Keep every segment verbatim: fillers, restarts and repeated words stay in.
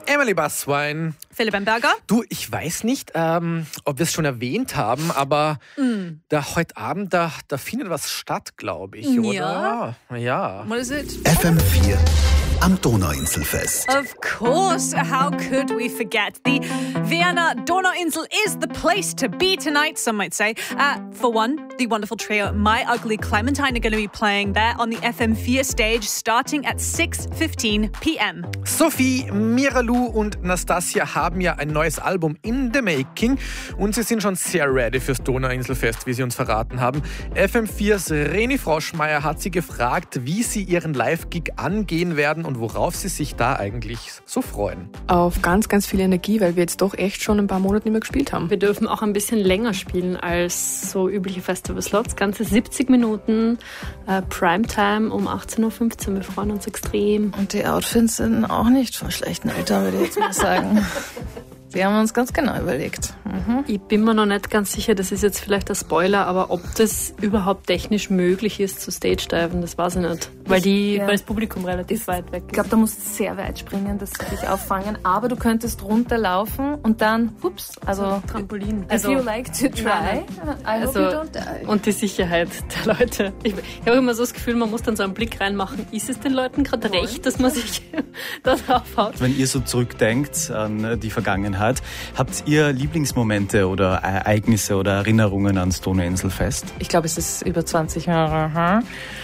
Emily Basswein. Philipp Berger. Du, ich weiß nicht, ähm, ob wir es schon erwähnt haben, aber mm. da heute Abend, da, da findet was statt, glaube ich, oder? Ja. Ja. What is it? F M vier am Donauinselfest. Of course, how could we forget? The Vienna Donauinsel is the place to be tonight, some might say. Uh, for one, the wonderful trio My Ugly Clementine are going to be playing there on the F M four stage starting at six fifteen p.m. Sophie, Miralu und Nastasia haben ja ein neues Album in the making und sie sind schon sehr ready fürs Donauinselfest, wie sie uns verraten haben. F M viers Reni Froschmeier hat sie gefragt, wie sie ihren Live-Gig angehen werden und worauf sie sich da eigentlich so freuen. Auf ganz, ganz viel Energie, weil wir jetzt doch echt schon ein paar Monate nicht mehr gespielt haben. Wir dürfen auch ein bisschen länger spielen als so übliche Festival-Slots. Ganze siebzig Minuten äh, Primetime um achtzehn Uhr fünfzehn. Wir freuen uns extrem. Und die Outfits sind auch nicht vom schlechten Alter, würde ich jetzt mal sagen. Die haben wir uns ganz genau überlegt. Mhm. Ich bin mir noch nicht ganz sicher, das ist jetzt vielleicht ein Spoiler, aber ob das überhaupt technisch möglich ist zu Stage-Diven, das weiß ich nicht. Weil, die, ja. weil das Publikum relativ weit weg ist. Ich glaube, da musst du sehr weit springen, dass sie dich auffangen. Aber du könntest runterlaufen und dann, ups, also so Trampolin. If also, you like to try, I hope also, you don't die. Und die Sicherheit der Leute. Ich, ich habe immer so das Gefühl, man muss dann so einen Blick reinmachen, ist es den Leuten gerade recht, dass man sich das aufhaut? Wenn ihr so zurückdenkt an die Vergangenheit, habt ihr Lieblingsmomente oder Ereignisse oder Erinnerungen ans Donauinselfest? Ich glaube, es ist über zwanzig Jahre.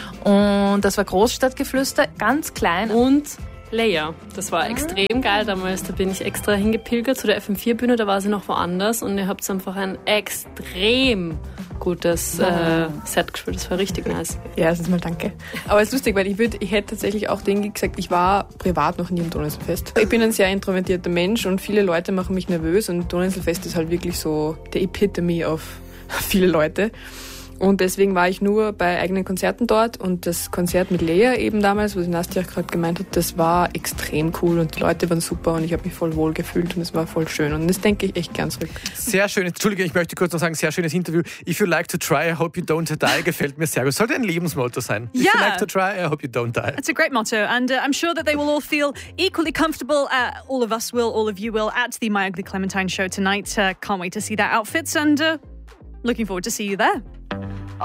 Und das war Großstadtgeflüster, ganz klein. Und Leia, das war extrem geil damals. Da bin ich extra hingepilgert zu der F M vier Bühne, da war sie noch woanders und ihr habt einfach ein extrem gutes äh, Set gespielt. Das war richtig nice. Ja, erstens mal danke. Aber es ist lustig, weil ich, würd, ich hätte tatsächlich auch denen gesagt, ich war privat noch nie im Donauinselfest. Ich bin ein sehr introvertierter Mensch und viele Leute machen mich nervös und Donauinselfest ist halt wirklich so der Epitome auf viele Leute. Und deswegen war ich nur bei eigenen Konzerten dort und das Konzert mit Lea eben damals, was Nastja auch gerade gemeint hat, das war extrem cool und die Leute waren super und ich habe mich voll wohl gefühlt und es war voll schön und das denke ich echt gern zurück. Sehr schön, Entschuldige, ich möchte kurz noch sagen, sehr schönes Interview. If you like to try, I hope you don't die, gefällt mir sehr gut. Sollte ein Lebensmotto sein. If yeah. you like to try, I hope you don't die. It's a great motto and uh, I'm sure that they will all feel equally comfortable, uh, all of us will, all of you will, at the My Ugly Clementine show tonight. Uh, can't wait to see their outfits and uh, looking forward to see you there.